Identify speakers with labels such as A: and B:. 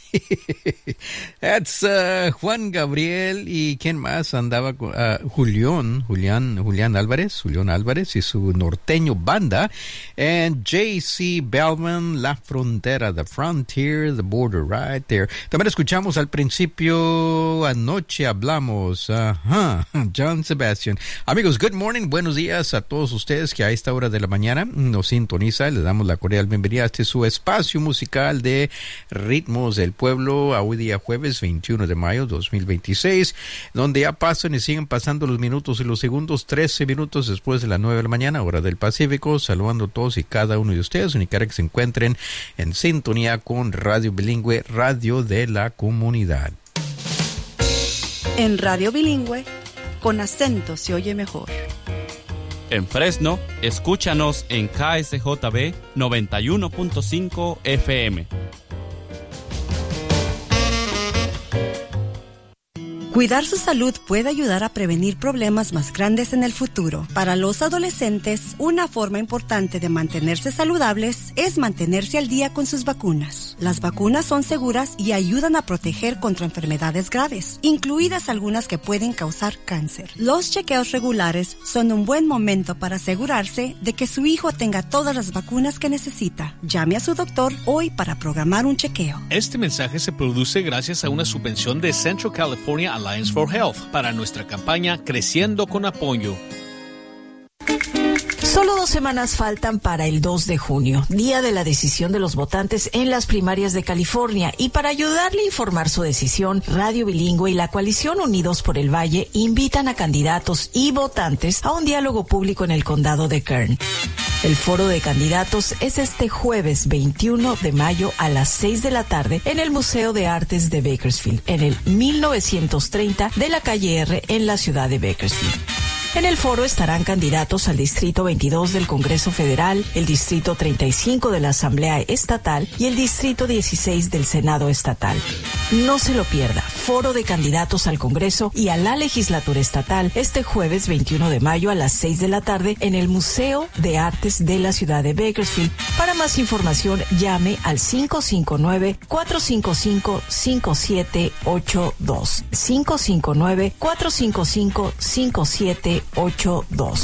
A: That's Juan Gabriel y quién más andaba con Julián Álvarez y su norteño banda, and J.C. Bellman, La Frontera, The Frontier, The Border, right there. También escuchamos al principio, anoche hablamos, John Sebastian. Amigos, good morning, buenos días a todos ustedes que a esta hora de la mañana nos sintoniza. Les damos la cordial bienvenida a este su espacio musical de Ritmos del Pueblo, a hoy día jueves 21 de mayo 2026, donde ya pasan y siguen pasando los minutos y los segundos, 13 minutos después de las 9 de la mañana, hora del Pacífico, saludando a todos y cada uno de ustedes, donde quiera que se encuentren en sintonía con Radio Bilingüe, Radio de la Comunidad.
B: En Radio Bilingüe, con acento se oye mejor.
C: En Fresno, escúchanos en KSJB 91.5 FM.
B: Cuidar su salud puede ayudar a prevenir problemas más grandes en el futuro. Para los adolescentes, una forma importante de mantenerse saludables es mantenerse al día con sus vacunas. Las vacunas son seguras y ayudan a proteger contra enfermedades graves, incluidas algunas que pueden causar cáncer. Los chequeos regulares son un buen momento para asegurarse de que su hijo tenga todas las vacunas que necesita. Llame a su doctor hoy para programar un chequeo.
D: Este mensaje se produce gracias a una subvención de Central California Alliance for Health para nuestra campaña Creciendo con Apoyo.
E: Solo 2 semanas faltan para el 2 de junio, día de la decisión de los votantes en las primarias de California, y para ayudarle a informar su decisión, Radio Bilingüe y la coalición Unidos por el Valle invitan a candidatos y votantes a un diálogo público en el condado de Kern. El foro de candidatos es este jueves 21 de mayo a las 6 de la tarde en el Museo de Artes de Bakersfield, en el 1930 de la calle R en la ciudad de Bakersfield. En el foro estarán candidatos al Distrito 22 del Congreso Federal, el Distrito 35 de la Asamblea Estatal y el Distrito 16 del Senado Estatal. No se lo pierda, foro de candidatos al Congreso y a la Legislatura Estatal este jueves 21 de mayo a las 6 de la tarde en el Museo de Artes de la ciudad de Bakersfield. Para más información, llame al 559-455-5782. 559-455-5782.